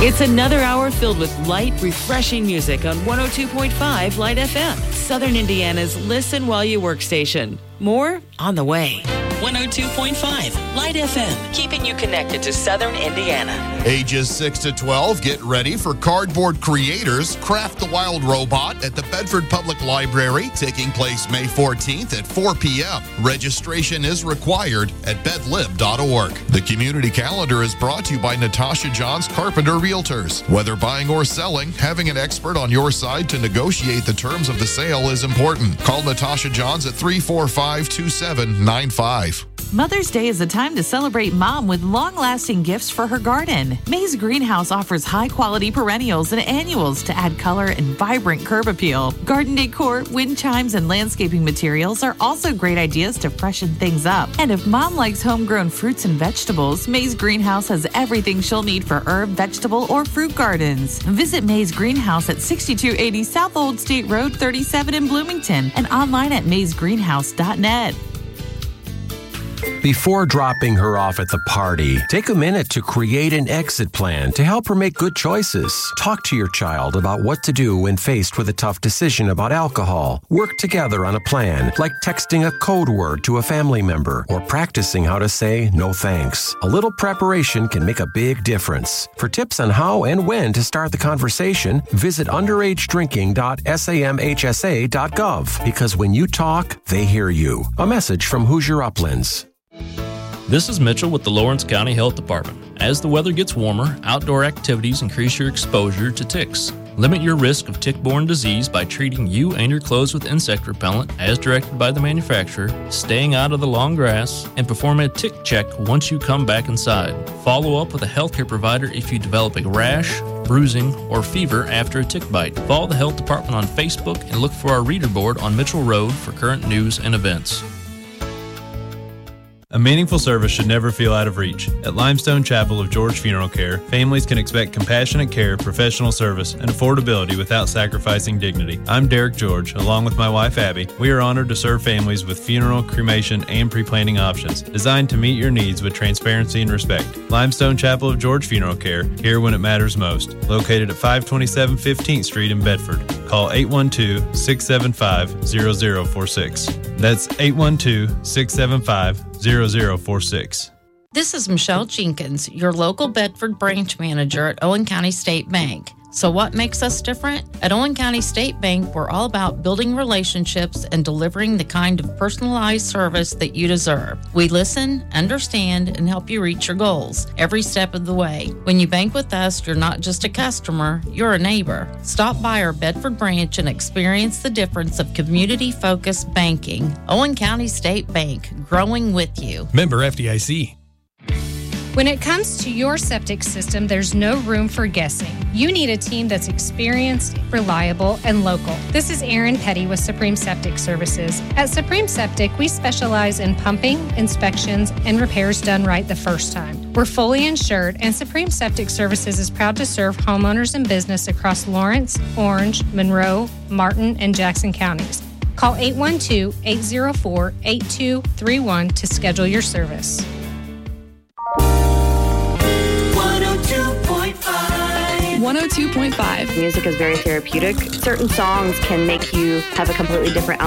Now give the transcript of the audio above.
It's another hour filled with light, refreshing music on 102.5 Light FM, Southern Indiana's listen while you work station. More on the way. 102.5 Light FM, keeping you connected to Southern Indiana. Ages 6 to 12, get ready for Cardboard Creators Craft the Wild Robot at the Bedford Public Library, taking place May 14th at 4 p.m. Registration is required at bedlib.org. The community calendar is brought to you by Natasha Johns Carpenter Realtors. Whether buying or selling, having an expert on your side to negotiate the terms of the sale is important. Call Natasha Johns at 345-2795. Mother's Day is a time to celebrate mom with long-lasting gifts for her garden. May's Greenhouse offers high-quality perennials and annuals to add color and vibrant curb appeal. Garden decor, wind chimes, and landscaping materials are also great ideas to freshen things up. And if mom likes homegrown fruits and vegetables, May's Greenhouse has everything she'll need for herb, vegetable, or fruit gardens. Visit May's Greenhouse at 6280 South Old State Road 37 in Bloomington and online at maysgreenhouse.net. Before dropping her off at the party, take a minute to create an exit plan to help her make good choices. Talk to your child about what to do when faced with a tough decision about alcohol. Work together on a plan, like texting a code word to a family member or practicing how to say no thanks. A little preparation can make a big difference. For tips on how and when to start the conversation, visit underagedrinking.samhsa.gov, because when you talk, they hear you. A message from Hoosier Uplands. This is Mitchell with the Lawrence County Health Department. As the weather gets warmer, outdoor activities increase your exposure to ticks. Limit your risk of tick-borne disease by treating you and your clothes with insect repellent as directed by the manufacturer, staying out of the long grass, and perform a tick check once you come back inside. Follow up with a healthcare provider if you develop a rash, bruising, or fever after a tick bite. Follow the health department on Facebook and look for our reader board on Mitchell Road for current news and events. A meaningful service should never feel out of reach. At Limestone Chapel of George Funeral Care, families can expect compassionate care, professional service, and affordability without sacrificing dignity. I'm Derek George, along with my wife Abby. We are honored to serve families with funeral, cremation, and pre-planning options, designed to meet your needs with transparency and respect. Limestone Chapel of George Funeral Care, here when it matters most. Located at 527 15th Street in Bedford. Call 812-675-0046. That's 812-675-0046. This is Michelle Jenkins, your local Bedford branch manager at Owen County State Bank. So what makes us different? At Owen County State Bank, we're all about building relationships and delivering the kind of personalized service that you deserve. We listen, understand, and help you reach your goals every step of the way. When you bank with us, you're not just a customer, you're a neighbor. Stop by our Bedford branch and experience the difference of community-focused banking. Owen County State Bank, growing with you. Member FDIC. When it comes to your septic system, there's no room for guessing. You need a team that's experienced, reliable, and local. This is Erin Petty with Supreme Septic Services. At Supreme Septic, we specialize in pumping, inspections, and repairs done right the first time. We're fully insured, and Supreme Septic Services is proud to serve homeowners and business across Lawrence, Orange, Monroe, Martin, and Jackson counties. Call 812-804-8231 to schedule your service. 102.5. Music is very therapeutic. Certain songs can make you have a completely different